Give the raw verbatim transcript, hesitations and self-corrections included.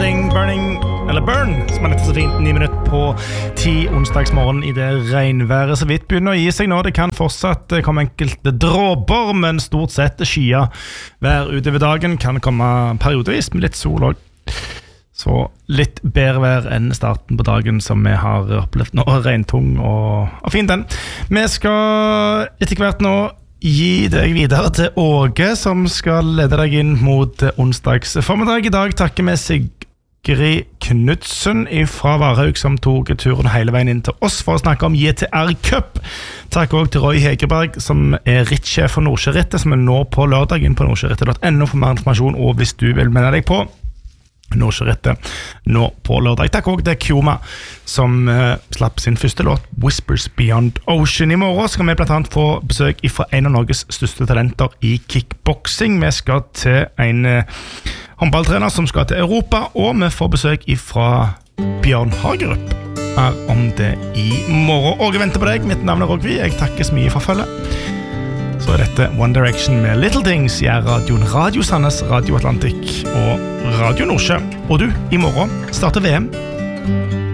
Burning, Burning, eller Burn, som er dette så fint, ni minutter på ti onsdagsmorgen I det regnværet så vidt begynner å gi seg nå. Det kan fortsatt komme enkelte dråper, men stort sett skya vær utover dagen kan komme periodevis med litt sol også. Så litt bedre vær enn starten på dagen som vi har opplevd nå, regntung og, og fint den. Vi skal etter hvert nå gi deg videre til Åge, som skal lede deg inn mot onsdags formiddag. I dag takker vi Sigrid Knudsen fra Varhaug, som tog turen hele veien inn til oss for å snakke om J T R Cup. Takk også til Roy Hegerberg, som er rittsjef for Nordsjørittet, som er nå på lørdag inn på nordsjørittet punktum no for mer informasjon, og hvis du vil melde deg på Nordsjørittet nå på lørdag. Takk også til Kjoma, som uh, slapp sin første låt, Whispers Beyond Ocean. I morgen skal vi blant annet få besøk fra en av Norges største talenter I kickboxing. Vi skal til en uh, håndballtrener som skal til Europa, og vi får besøk fra Bjørn Hagerup er om det I morgen. Åge venter på deg. Mitt navn er Rogvi. Jeg takker så mye for følget. Så er dette One Direction med Little Things I radioen Radio Sandnes, Radio Atlantic og Radio Nordsjø. Og du, I morgen starter V M.